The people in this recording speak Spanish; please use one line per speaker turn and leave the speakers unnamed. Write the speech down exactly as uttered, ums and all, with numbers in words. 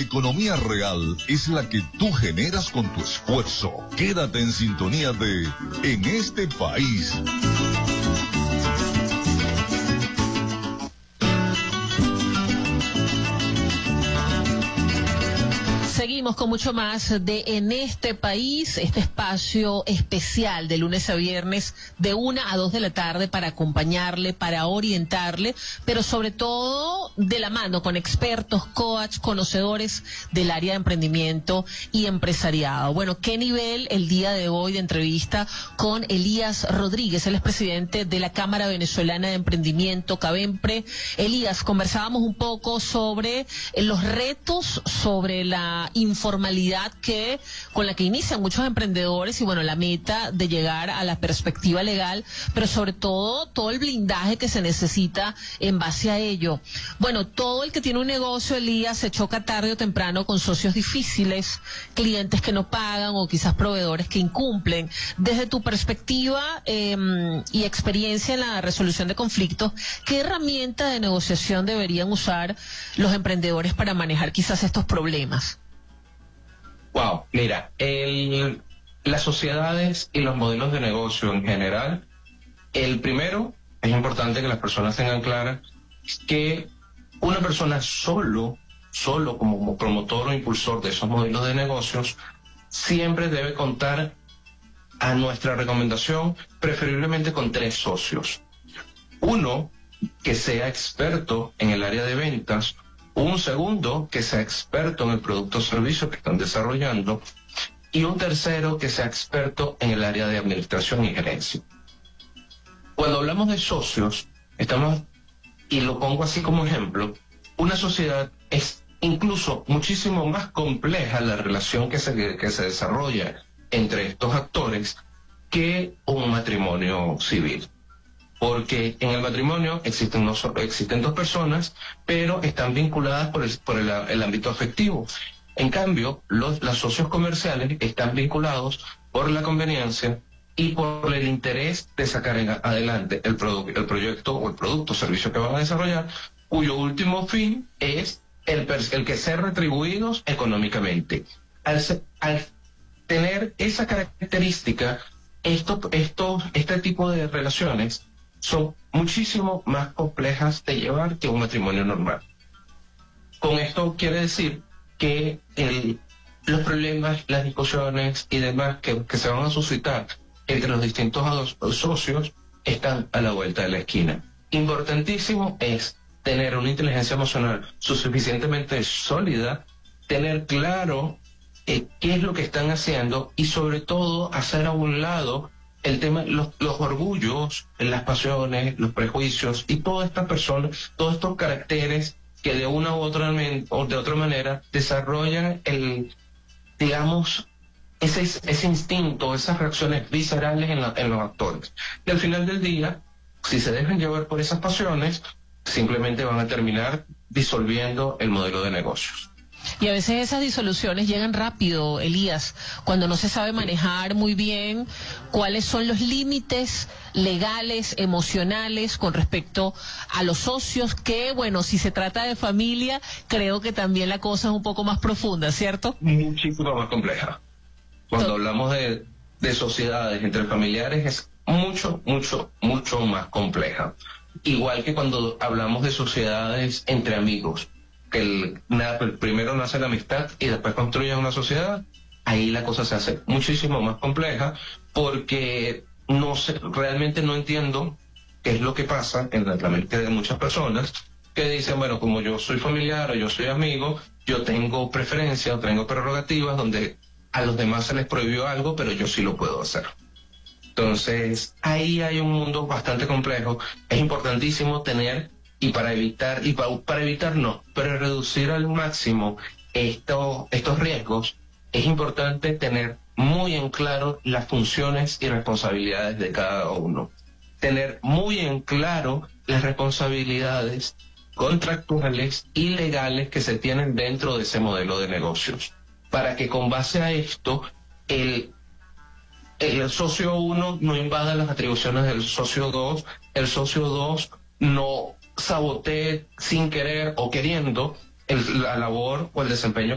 economía real es la que tú generas con tu esfuerzo. Quédate en sintonía de En este País.
Seguimos con mucho más de En este País, este espacio especial de lunes a viernes de una a dos de la tarde para acompañarle, para orientarle, pero sobre todo de la mano con expertos, coach, conocedores del área de emprendimiento y empresariado. Bueno, qué nivel el día de hoy de entrevista con Elías Rodríguez, él es presidente de la Cámara Venezolana de Emprendimiento, CAVEMPRE. Elías, conversábamos un poco sobre los retos, sobre la informalidad que con la que inician muchos emprendedores y bueno, la meta de llegar a la perspectiva legal, pero sobre todo todo el blindaje que se necesita en base a ello. Bueno, todo el que tiene un negocio, Elías, se choca tarde o temprano con socios difíciles, clientes que no pagan o quizás proveedores que incumplen. Desde tu perspectiva eh, y experiencia en la resolución de conflictos, ¿qué herramienta de negociación deberían usar los emprendedores para manejar quizás estos problemas?
Wow, mira, el, las sociedades y los modelos de negocio en general, el primero, es importante que las personas tengan claras que una persona solo, solo como promotor o impulsor de esos modelos de negocios, siempre debe contar, a nuestra recomendación, preferiblemente con tres socios. Uno, que sea experto en el área de ventas. Un segundo, que sea experto en el producto o servicio que están desarrollando. Y un tercero, que sea experto en el área de administración y gerencia. Cuando hablamos de socios, estamos, y lo pongo así como ejemplo, una sociedad es incluso muchísimo más compleja la relación que se, que se desarrolla entre estos actores que un matrimonio civil. Porque en el matrimonio existen, no, existen dos personas, pero están vinculadas por el, por el, el ámbito afectivo. En cambio, los, los socios comerciales están vinculados por la conveniencia y por el interés de sacar en adelante el, produ el proyecto o el producto o servicio que van a desarrollar, cuyo último fin es el, el que ser retribuidos económicamente. Al, al tener esa característica, esto, esto, este tipo de relaciones son muchísimo más complejas de llevar que un matrimonio normal. Con esto quiere decir que el, los problemas, las discusiones y demás que, que se van a suscitar entre los distintos socios están a la vuelta de la esquina. Importantísimo es tener una inteligencia emocional suficientemente sólida, tener claro eh, qué es lo que están haciendo y sobre todo hacer a un lado el tema, los, los orgullos, las pasiones, los prejuicios y todas estas personas, todos estos caracteres que de una u otra, o de otra manera desarrollan el, digamos, ese, ese instinto, esas reacciones viscerales en, la, en los actores. Y al final del día, si se dejan llevar por esas pasiones, simplemente van a terminar disolviendo el modelo de negocios.
Y a veces esas disoluciones llegan rápido, Elías, cuando no se sabe manejar muy bien cuáles son los límites legales, emocionales con respecto a los socios, que bueno, si se trata de familia, creo que también la cosa es un poco más profunda, ¿cierto?
Muchísimo más compleja. Cuando hablamos de, de sociedades entre familiares es mucho, mucho, mucho más compleja. Igual que cuando hablamos de sociedades entre amigos, que el, el primero nace la amistad y después construyen una sociedad, ahí la cosa se hace muchísimo más compleja porque no sé, realmente no entiendo qué es lo que pasa en la mente de muchas personas que dicen, bueno, como yo soy familiar o yo soy amigo, yo tengo preferencia o tengo prerrogativas donde a los demás se les prohibió algo, pero yo sí lo puedo hacer. Entonces, ahí hay un mundo bastante complejo. Es importantísimo tener, y para evitar, y para, para evitar no, pero reducir al máximo esto, estos riesgos, es importante tener muy en claro las funciones y responsabilidades de cada uno. Tener muy en claro las responsabilidades contractuales y legales que se tienen dentro de ese modelo de negocios. Para que con base a esto, el, el socio uno no invada las atribuciones del socio dos, el socio dos no sabotee sin querer o queriendo el, la labor o el desempeño